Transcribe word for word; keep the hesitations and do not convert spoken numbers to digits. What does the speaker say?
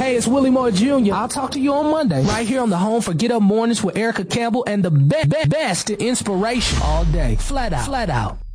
Hey, it's Willie Moore Junior I'll talk to you on Monday, right here on the home for Get Up Mornings with Erica Campbell and the be- be- best in inspiration all day. Flat out. Flat out.